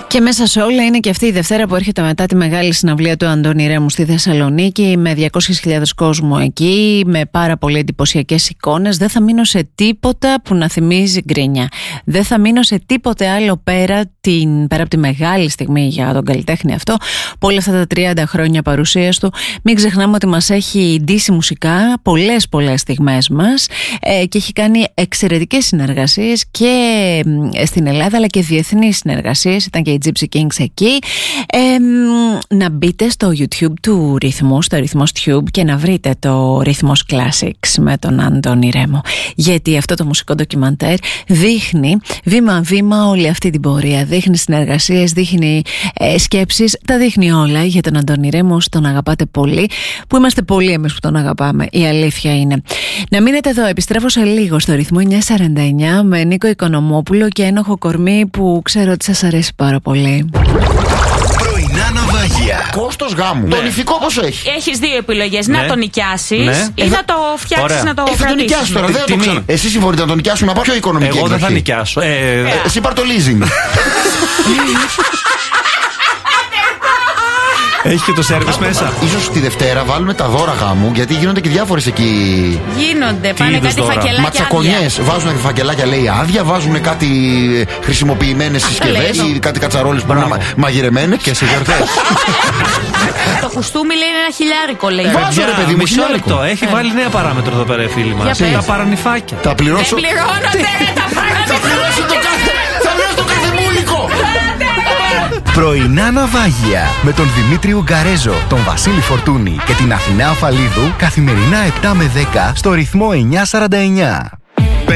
Και μέσα σε όλα είναι και αυτή η Δευτέρα που έρχεται μετά τη μεγάλη συναυλία του Αντώνη Ρέμου στη Θεσσαλονίκη, με 200.000 κόσμο εκεί, με πάρα πολύ εντυπωσιακές εικόνες. Δεν θα μείνω σε τίποτα που να θυμίζει γκρίνια. Δεν θα μείνω σε τίποτε άλλο πέρα από τη μεγάλη στιγμή για τον καλλιτέχνη αυτό, που όλα αυτά τα 30 χρόνια παρουσίας του. Μην ξεχνάμε ότι μας έχει ντύσει μουσικά πολλές στιγμές μας και έχει κάνει εξαιρετικές συνεργασίες και στην Ελλάδα αλλά και διεθνείς συνεργασίες. Ήταν και οι Gypsy Kings εκεί. Να μπείτε στο YouTube του Ρυθμού, στο Ρυθμός Tube, και να βρείτε το Ρυθμός Classics με τον Αντώνη Ρέμο, γιατί αυτό το μουσικό ντοκιμαντέρ δείχνει βήμα-βήμα όλη αυτή την πορεία. Δείχνει συνεργασίες, δείχνει σκέψεις, τα δείχνει όλα για τον Αντώνη Ρέμο. Τον αγαπάτε πολύ, που είμαστε πολλοί εμείς που τον αγαπάμε, η αλήθεια είναι. Να μείνετε εδώ, επιστρέφω σε λίγο στο Ρυθμό 949 με Νίκο Οικονομόπουλο και ένοχο κορμί που ξέρω ότι σας αρέσει πάρα πολύ. Πρωινά ναυάγια. Κόστος γάμου. Το ηφικό πόσο έχει? Έχεις δύο επιλογές. Να το νοικιάσεις ή να το φτιάξεις, να το κρατήσεις. Θα το νοικιάσω τώρα, δεν το ξέρω. Εσείς συμφωνείτε να το νοικιάσουμε, να πάω πιο οικονομική. Εγώ δεν θα νοικιάσω. Εσύ πάρ' το leasing. Έχει και το σέρβις μέσα. Ίσως τη Δευτέρα βάλουμε τα δώρα γάμου, γιατί γίνονται και διάφορες εκεί. Γίνονται, πάνε κάτι φακελάκια. Ματσακονιές. Βάζουν φακελάκια, λέει άδεια, βάζουν κάτι χρησιμοποιημένες συσκευές ή κάτι κατσαρόλες που είναι μαγειρεμένες. Και σε γιορτές. Το κουστούμι λέει είναι 1.000, λέει. Βάζω ρε παιδί μου, μισό λεπτό. Έχει βάλει νέα παράμετρο εδώ πέρα, φίλοι μας. Τα παρανυφάκια. Θα πληρώσω. Δεν πληρώνονται τα παρανυφάκια. Θα πληρώσω το κάθε μούλικο. Πρωινά ναυάγια με τον Δημήτρη Γκαρέζο, τον Βασίλη Φορτούνη και την Αθηνά Αφαλίδου, καθημερινά 7 με 10 στο Ρυθμό 949.